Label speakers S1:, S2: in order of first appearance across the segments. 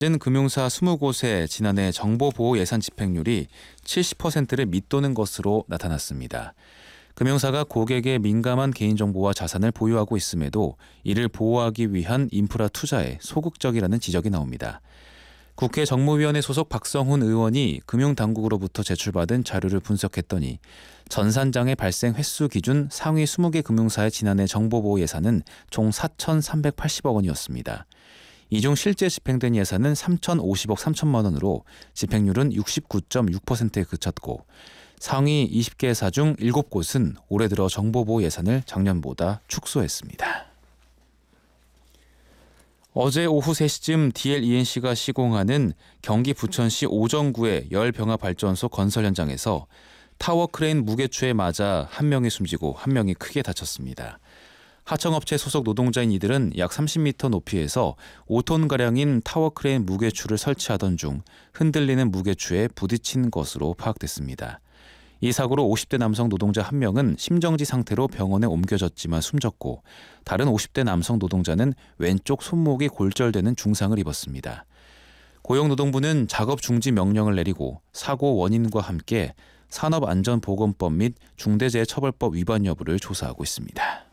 S1: 진 금융사 20곳의 지난해 정보보호 예산 집행률이 70%를 밑도는 것으로 나타났습니다. 금융사가 고객의 민감한 개인정보와 자산을 보유하고 있음에도 이를 보호하기 위한 인프라 투자에 소극적이라는 지적이 나옵니다. 국회 정무위원회 소속 박성훈 의원이 금융당국으로부터 제출받은 자료를 분석했더니 전산장애 발생 횟수 기준 상위 20개 금융사의 지난해 정보보호 예산은 총 4,380억 원이었습니다. 이 중 실제 집행된 예산은 3,050억 3천만 원으로 집행률은 69.6%에 그쳤고 상위 20개사 중 7곳은 올해 들어 정보보호 예산을 작년보다 축소했습니다. 어제 오후 3시쯤 DLENC가 시공하는 경기 부천시 오정구의 열병합발전소 건설 현장에서 타워 크레인 무게추에 맞아 한 명이 숨지고 한 명이 크게 다쳤습니다. 하청업체 소속 노동자인 이들은 약 30m 높이에서 5톤가량인 타워 크레인 무게추를 설치하던 중 흔들리는 무게추에 부딪힌 것으로 파악됐습니다. 이 사고로 50대 남성 노동자 한 명은 심정지 상태로 병원에 옮겨졌지만 숨졌고 다른 50대 남성 노동자는 왼쪽 손목이 골절되는 중상을 입었습니다. 고용노동부는 작업 중지 명령을 내리고 사고 원인과 함께 산업안전보건법 및 중대재해처벌법 위반 여부를 조사하고 있습니다.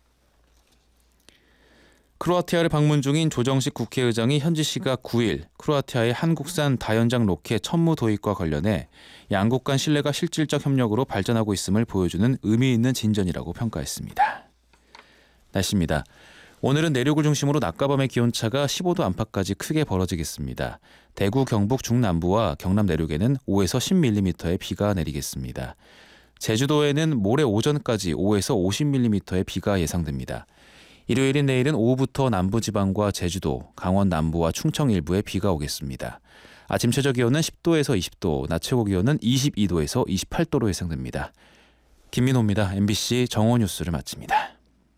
S1: 크로아티아를 방문 중인 조정식 국회의장이 현지 시각 9일 크로아티아의 한국산 다연장 로켓 천무 도입과 관련해 양국 간 신뢰가 실질적 협력으로 발전하고 있음을 보여주는 의미 있는 진전이라고 평가했습니다. 날씨입니다. 오늘은 내륙을 중심으로 낮과 밤의 기온차가 15도 안팎까지 크게 벌어지겠습니다. 대구, 경북 중남부와 경남 내륙에는 5에서 10mm의 비가 내리겠습니다. 제주도에는 모레 오전까지 5에서 50mm의 비가 예상됩니다. 일요일인 내일은 오후부터 남부지방과 제주도, 강원 남부와 충청 일부에 비가 오겠습니다. 아침 최저 기온은 10도에서 20도, 낮 최고 기온은 22도에서 28도로 예상됩니다. 김민호입니다. MBC 정오 뉴스를 마칩니다.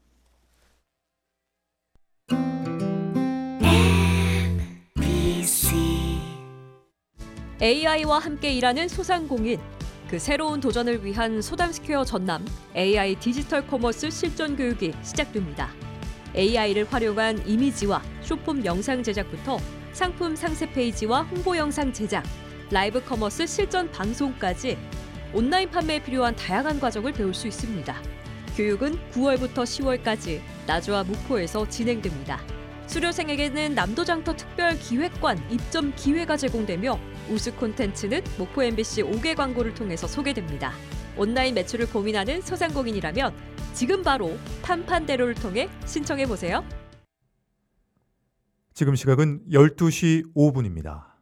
S2: AI와 함께 일하는 소상공인. 그 새로운 도전을 위한 소담스퀘어 전남 AI 디지털 커머스 실전 교육이 시작됩니다. AI를 활용한 이미지와 쇼폼 영상 제작부터 상품 상세 페이지와 홍보 영상 제작, 라이브 커머스 실전 방송까지 온라인 판매에 필요한 다양한 과정을 배울 수 있습니다. 교육은 9월부터 10월까지 나주와 목포에서 진행됩니다. 수료생에게는 남도장터 특별 기획관 입점 기회가 제공되며 우수 콘텐츠는 목포 MBC 5개 광고를 통해서 소개됩니다. 온라인 매출을 고민하는 소상공인이라면 지금 바로 판판대로를 통해 신청해보세요.
S3: 지금 시각은 12시 5분입니다.